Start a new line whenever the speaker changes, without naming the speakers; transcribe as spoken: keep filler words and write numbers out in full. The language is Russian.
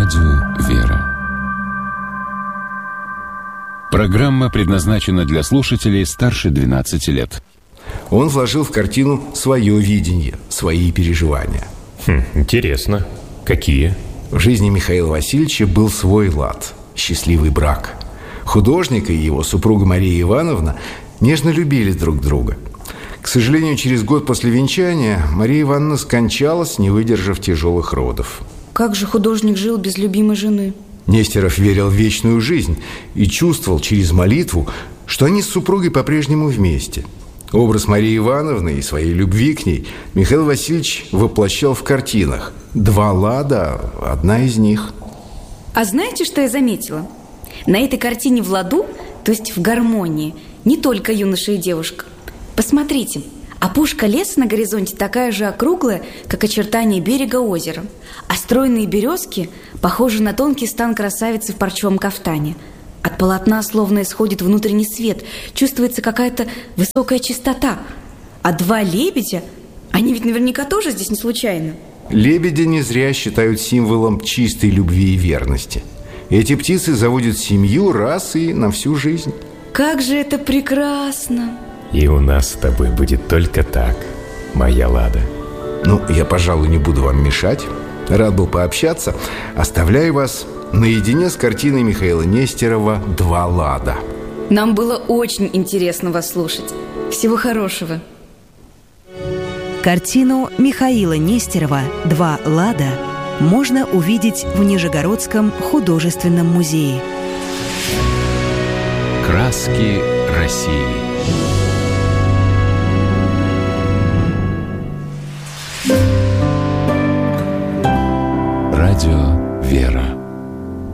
Радио «Вера». Программа предназначена для слушателей старше двенадцати лет.
Он вложил в картину свое видение, свои переживания.
Хм, интересно. Какие?
В жизни Михаила Васильевича был свой лад, счастливый брак. Художник и его супруга Мария Ивановна нежно любили друг друга. К сожалению, через год после венчания Мария Ивановна скончалась, не выдержав тяжелых родов.
Как же художник жил без любимой жены?
Нестеров верил в вечную жизнь и чувствовал через молитву, что они с супругой по-прежнему вместе. Образ Марии Ивановны и своей любви к ней Михаил Васильевич воплощал в картинах. «Два лада» – одна из них.
А знаете, что я заметила? На этой картине в ладу, то есть в гармонии, не только юноша и девушка. Посмотрите, опушка леса на горизонте такая же округлая, как очертания берега озера. А стройные березки похожи на тонкий стан красавицы в парчевом кафтане. От полотна словно исходит внутренний свет, чувствуется какая-то высокая чистота. А два лебедя, они ведь наверняка тоже здесь не случайно.
Лебедя не зря считают символом чистой любви и верности. Эти птицы заводят семью раз и на всю жизнь.
Как же это прекрасно!
И у нас с тобой будет только так, моя Лада.
Ну, я, пожалуй, не буду вам мешать. Рад был пообщаться. Оставляю вас наедине с картиной Михаила Нестерова «Два лада».
Нам было очень интересно вас слушать. Всего хорошего.
Картину Михаила Нестерова «Два лада» можно увидеть в Нижегородском художественном музее.
Краски России. Радио «Вера».